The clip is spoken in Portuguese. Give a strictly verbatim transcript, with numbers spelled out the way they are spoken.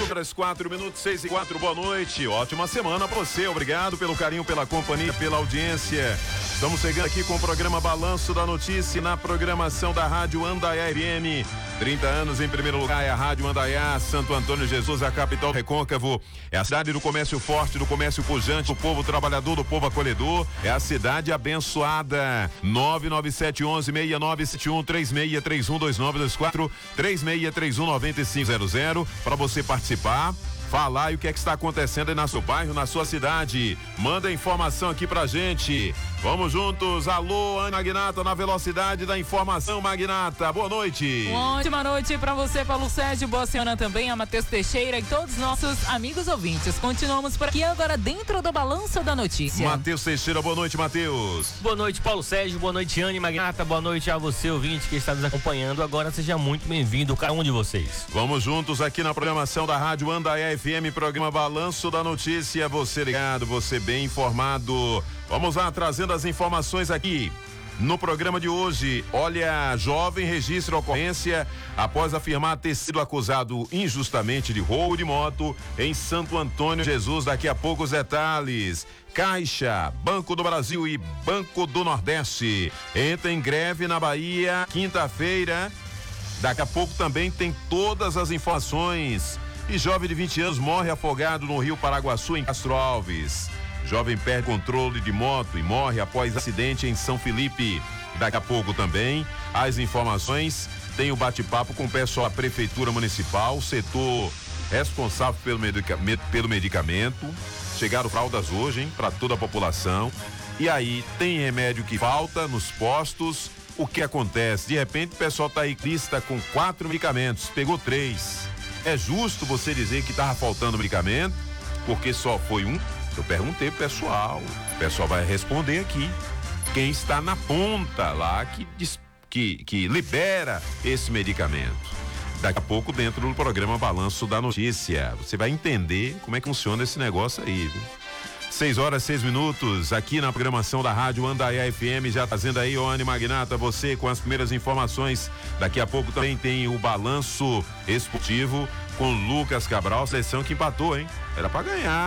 horas, quatro minutos, seis e quatro, boa noite. Ótima semana pra você. Obrigado pelo carinho, pela companhia, pela audiência. Estamos chegando aqui com o programa Balanço da Notícia na programação da Rádio Andaiá F M. trinta anos em primeiro lugar é a Rádio Andaiá, Santo Antônio Jesus, a capital recôncavo. É a cidade do comércio forte, do comércio pujante, do povo trabalhador, do povo acolhedor. É a cidade abençoada. nove nove sete um um, seis nove sete um, três seis três um, dois nove dois quatro, três seis três um, nove cinco zero zero para você participar. Falar e o que é que está acontecendo aí no seu bairro, na sua cidade. Manda informação aqui pra gente. Vamos juntos. Alô, Ana Magnata, na velocidade da informação, Magnata. Boa noite. Uma ótima noite pra você, Paulo Sérgio. Boa semana também a Matheus Teixeira e todos os nossos amigos ouvintes. Continuamos por aqui agora dentro do Balanço da Notícia. Matheus Teixeira, boa noite, Matheus. Boa noite, Paulo Sérgio. Boa noite, Ana Magnata. Boa noite a você, ouvinte, que está nos acompanhando. Agora seja muito bem-vindo, cada um de vocês. Vamos juntos aqui na programação da Rádio Andaiá F M, programa Balanço da Notícia. Você ligado, você bem informado. Vamos lá, trazendo as informações aqui. No programa de hoje, olha, jovem registra ocorrência após afirmar ter sido acusado injustamente de roubo de moto em Santo Antônio Jesus. Daqui a pouco os detalhes. Caixa, Banco do Brasil e Banco do Nordeste entra em greve na Bahia quinta-feira. Daqui a pouco também tem todas as informações. E jovem de vinte anos morre afogado no Rio Paraguaçu, em Castro Alves. Jovem perde controle de moto e morre após acidente em São Felipe. Daqui a pouco também as informações. Tem o bate-papo com o pessoal da Prefeitura Municipal, o setor responsável pelo medicamento. Pelo medicamento. Chegaram fraldas hoje, hein, para toda a população. E aí, tem remédio que falta nos postos. O que acontece? De repente o pessoal tá aí lista com quatro medicamentos, pegou três. É justo você dizer que tava faltando medicamento, porque só foi um? Eu perguntei pro pessoal, o pessoal vai responder aqui. Quem está na ponta lá que, que, que libera esse medicamento. Daqui a pouco dentro do programa Balanço da Notícia. Você vai entender como é que funciona esse negócio aí, viu? seis horas, seis minutos, aqui na programação da Rádio Andaiá F M, já trazendo aí, Ana Magnata, você com as primeiras informações. Daqui a pouco também tem o Balanço Esportivo com Lucas Cabral, seleção que empatou, hein? Era pra ganhar.